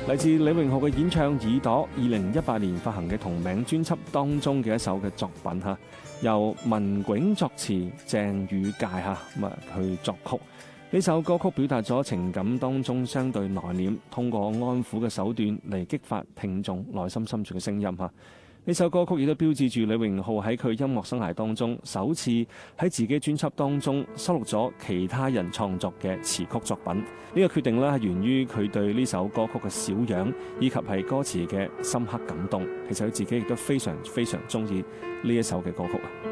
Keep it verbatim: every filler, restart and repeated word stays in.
嚟自李榮浩嘅演唱《耳朵》，二零一八年發行嘅同名專輯當中嘅一首嘅作品嚇，由文炯作詞，鄭宇介嚇咁啊去作曲。呢首歌曲表達咗情感當中相對內斂，通過安撫嘅手段嚟激發聽眾內心深處嘅聲音嚇。呢首歌曲亦都標誌住李榮浩喺佢音樂生涯當中首次喺自己專輯當中收錄咗其他人創作嘅詞曲作品。呢個決定咧係源於佢對呢首歌曲嘅小樣以及係歌詞嘅深刻感動。其實佢自己亦都非常非常中意呢一首嘅歌曲啊。